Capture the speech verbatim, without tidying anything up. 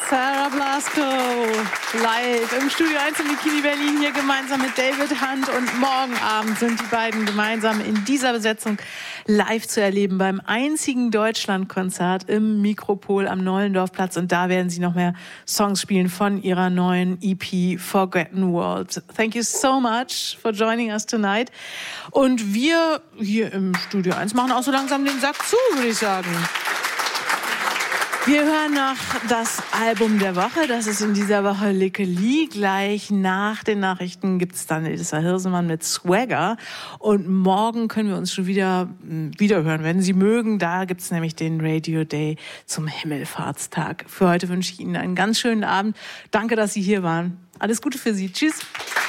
Sarah Blasko, live im Studio eins im Bikini Berlin, hier gemeinsam mit David Hunt. Und morgen Abend sind die beiden gemeinsam in dieser Besetzung live zu erleben beim einzigen Deutschlandkonzert im Mikropol am Nollendorfplatz. Und da werden sie noch mehr Songs spielen von ihrer neuen E P Forgotten World. Thank you so much for joining us tonight. Und wir hier im Studio eins machen auch so langsam den Sack zu, würde ich sagen. Wir hören noch das Album der Woche. Das ist in dieser Woche Lickeli. Gleich nach den Nachrichten gibt es dann Elissa Hirsemann mit Swagger. Und morgen können wir uns schon wieder wiederhören, wenn Sie mögen. Da gibt es nämlich den Radio Day zum Himmelfahrtstag. Für heute wünsche ich Ihnen einen ganz schönen Abend. Danke, dass Sie hier waren. Alles Gute für Sie. Tschüss.